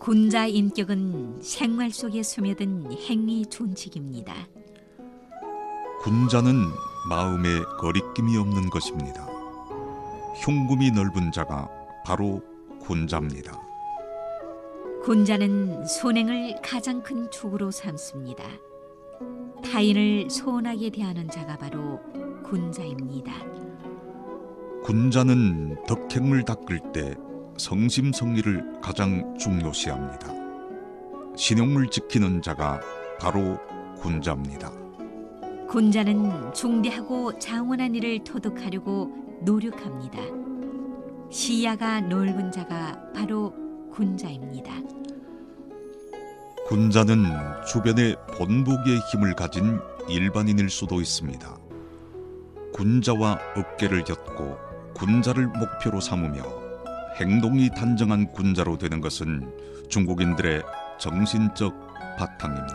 군자 인격은 생활 속에 스며든 행위 존칙입니다. 군자는 마음에 거리낌이 없는 것입니다. 흉금이 넓은 자가 바로 군자입니다. 군자는 손행을 가장 큰 축으로 삼습니다. 타인을 소원하게 대하는 자가 바로 군자입니다. 군자는 덕행을 닦을 때 성심성의를 가장 중요시합니다. 신용을 지키는 자가 바로 군자입니다. 군자는 중대하고 장원한 일을 토득하려고 노력합니다. 시야가 넓은 자가 바로 군자입니다. 군자는 주변에 본보기의 힘을 가진 일반인일 수도 있습니다. 군자와 어깨를 곁고 군자를 목표로 삼으며 행동이 단정한 군자로 되는 것은 중국인들의 정신적 바탕입니다.